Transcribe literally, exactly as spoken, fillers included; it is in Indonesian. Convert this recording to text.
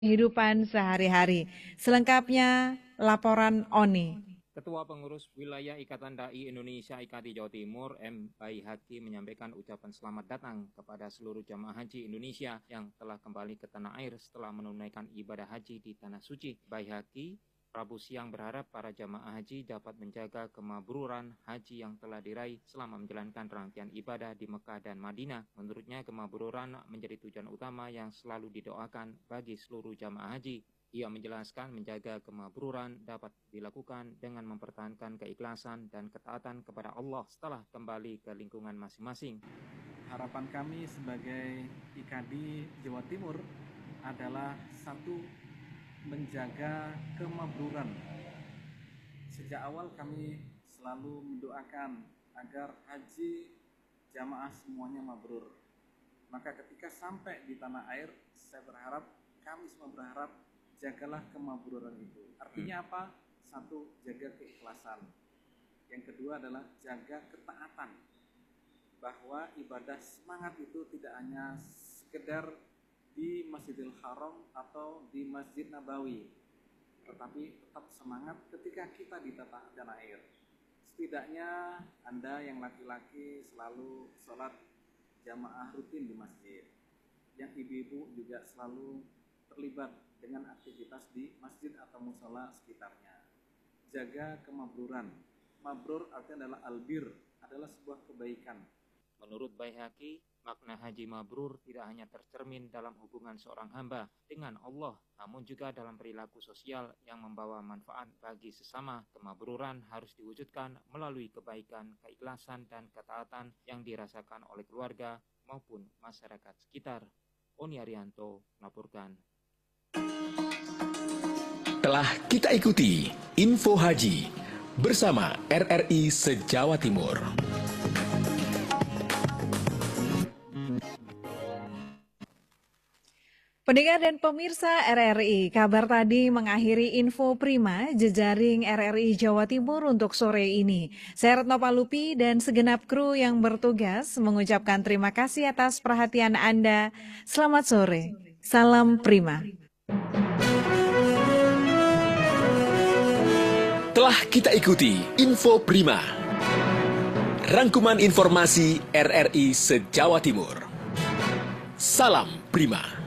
kehidupan sehari-hari. Selengkapnya laporan Oni. Ketua Pengurus Wilayah Ikatan Dai Indonesia I K A D I Jawa Timur, M. Baihaqi, menyampaikan ucapan selamat datang kepada seluruh jamaah haji Indonesia yang telah kembali ke tanah air setelah menunaikan ibadah haji di Tanah Suci. Baihaqi Rabu siang berharap para jamaah haji dapat menjaga kemabruran haji yang telah diraih selama menjalankan rangkaian ibadah di Mekah dan Madinah. Menurutnya, kemabruran menjadi tujuan utama yang selalu didoakan bagi seluruh jamaah haji. Ia menjelaskan menjaga kemabruran dapat dilakukan dengan mempertahankan keikhlasan dan ketaatan kepada Allah setelah kembali ke lingkungan masing-masing. Harapan kami sebagai I K A D I Jawa Timur adalah satu, menjaga kemabruran. Sejak awal kami selalu mendoakan agar haji jamaah semuanya mabrur. Maka ketika sampai di tanah air, saya berharap, kami semua berharap, jagalah kemabruran itu. Artinya apa? Satu, jaga keikhlasan. Yang kedua adalah jaga ketaatan. Bahwa ibadah semangat itu tidak hanya sekedar di Masjidil Haram atau di Masjid Nabawi, tetapi tetap semangat ketika kita di tanah air. Setidaknya Anda yang laki-laki selalu sholat jamaah rutin di masjid, yang ibu-ibu juga selalu terlibat dengan aktivitas di masjid atau musola sekitarnya. Jaga kemabruran. Mabrur artinya adalah albir, adalah sebuah kebaikan. Menurut Baihaqi, makna haji mabrur tidak hanya tercermin dalam hubungan seorang hamba dengan Allah, namun juga dalam perilaku sosial yang membawa manfaat bagi sesama. Kemabruran harus diwujudkan melalui kebaikan, keikhlasan, dan ketaatan yang dirasakan oleh keluarga maupun masyarakat sekitar. Oni Arianto melaporkan. Telah kita ikuti Info Haji bersama R R I se-Jawa Timur. Pendengar dan pemirsa R R I, kabar tadi mengakhiri Info Prima jejaring R R I Jawa Timur untuk sore ini. Saya Retno Palupi dan segenap kru yang bertugas mengucapkan terima kasih atas perhatian Anda. Selamat sore, salam Prima. Telah kita ikuti Info Prima, rangkuman informasi R R I se-Jawa Timur. Salam Prima.